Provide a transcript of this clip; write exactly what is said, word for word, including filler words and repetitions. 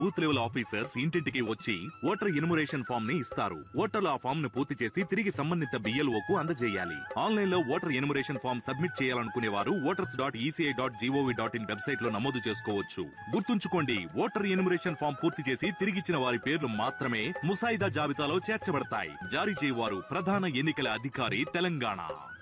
Booth level officers ఇంటింటికి వచ్చి voter enumeration form ని ఇస్తారు. ఓటర్లు ఆ ఫామ్ ను పూర్తి చేసి తిరిగి సంబంధిత బిఎల్ఓకు అందజేయాలి. ఆన్లైన్ లో ఓటర్ ఎన్యుమరేషన్ ఫామ్ సబ్మిట్ చేయాలనుకునే వారు voters dot ECI dot GOV dot in website లో నమోదు చేసుకోవచ్చు. గుర్తుంచుకోండి, ఓటర్ ఎన్యుమరేషన్ ఫామ్ పూర్తి చేసి తిరిగిచ్చిన వారి పేర్లు మాత్రమే ముసాయిదా జాబితాలో చేర్చబడతాయి. జారీ చేయవారు ప్రధాన ఎన్నికల అధికారి, తెలంగాణ.